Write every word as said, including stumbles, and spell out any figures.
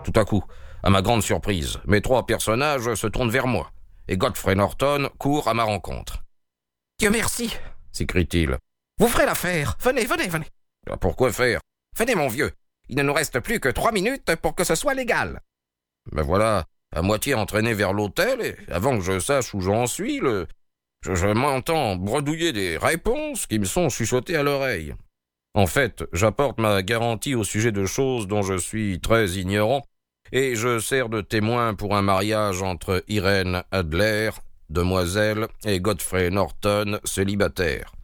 Tout à coup, à ma grande surprise, mes trois personnages se tournent vers moi, et Godfrey Norton court à ma rencontre. « Dieu merci !» s'écrie-t-il. « Vous ferez l'affaire. Venez, venez, venez. »« Pourquoi faire ? Venez, mon vieux. Il ne nous reste plus que trois minutes pour que ce soit légal. » Ben voilà, à moitié entraîné vers l'hôtel, et avant que je sache où j'en suis, le... je, je m'entends bredouiller des réponses qui me sont chuchotées à l'oreille. En fait, j'apporte ma garantie au sujet de choses dont je suis très ignorant, et je sers de témoin pour un mariage entre Irène Adler, demoiselle, et Godfrey Norton, célibataire.